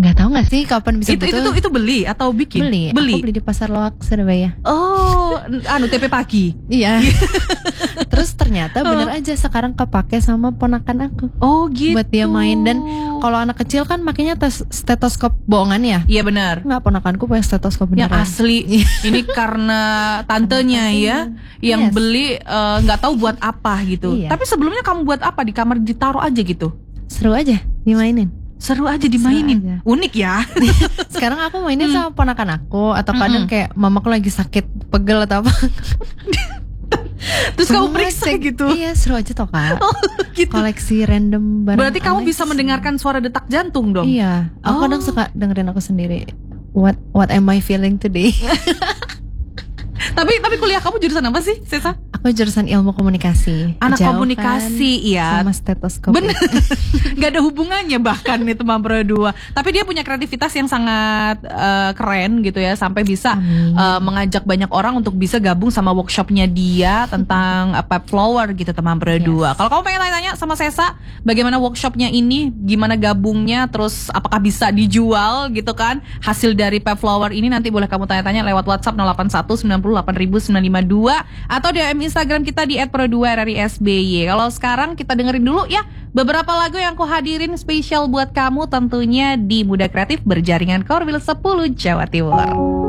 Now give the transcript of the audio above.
Nggak tahu nggak sih kapan bisa Itu beli atau bikin? Beli. Aku beli di Pasar Loak Surabaya. Oh, TP pagi. Iya. Terus ternyata bener aja sekarang kepake sama ponakan aku. Oh gitu. Buat dia main. Dan kalau anak kecil kan makanya stetoskop bohongan ya. Iya benar. Nggak, ponakanku punya stetoskop beneran. Yang asli. Ini karena tantenya ya yang beli, nggak tahu buat apa gitu. Iya. Tapi sebelumnya kamu buat apa? Di kamar ditaruh aja gitu? Seru aja dimainin. Seru aja dimainin. Seru aja. Unik ya. Sekarang aku mainin sama ponakan aku. Atau kadang kayak mamaku lagi sakit, pegel atau apa. Terus kamu periksa gitu. Iya, seru aja toh Kak. Gitu. Koleksi random barang. Berarti kamu bisa mendengarkan suara detak jantung dong. Iya. Aku kadang suka dengerin aku sendiri. What am I feeling today? Tapi kuliah kamu jurusan apa sih, Sesa? Aku jurusan ilmu komunikasi. Anak Jauh komunikasi, kan? iya. Sama stetoskop. Bener. Gak ada hubungannya bahkan itu Teman Berdua. Tapi dia punya kreativitas yang sangat keren gitu ya. Sampai bisa mengajak banyak orang untuk bisa gabung sama workshopnya dia tentang Pep Flower gitu Teman Berdua. Kalau kamu pengen tanya sama Sesa, bagaimana workshopnya ini, gimana gabungnya, terus apakah bisa dijual gitu kan hasil dari Pep Flower ini, nanti boleh kamu tanya-tanya lewat WhatsApp 081 90 8952 atau DM Instagram kita di @pro2rrisby. Kalau sekarang kita dengerin dulu ya beberapa lagu yang aku hadirin spesial buat kamu tentunya di Muda Kreatif Berjaringan Korwil 10 Jawa Timur.